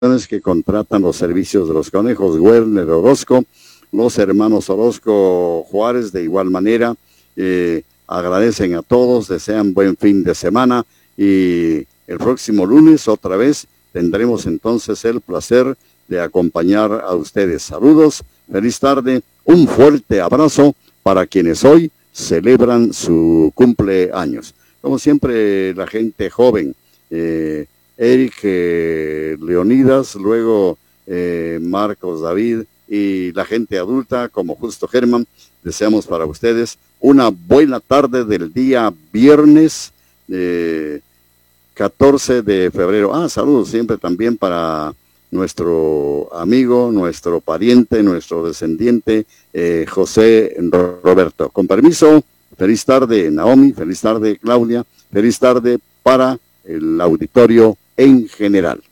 que contratan los servicios de los conejos, Werner Orozco, los hermanos Orozco Juárez, de igual manera, agradecen a todos, desean buen fin de semana, y el próximo lunes otra vez tendremos entonces el placer de acompañar a ustedes. Saludos, feliz tarde, un fuerte abrazo para quienes hoy celebran su cumpleaños. Como siempre, la gente joven, Eric, Leonidas, luego Marcos, David, y la gente adulta como Justo Germán, deseamos para ustedes una buena tarde del día viernes 14 de febrero. Saludos siempre también para nuestro amigo, nuestro pariente, nuestro descendiente, José Roberto. Con permiso, feliz tarde Naomi, feliz tarde Claudia, feliz tarde para el auditorio en general.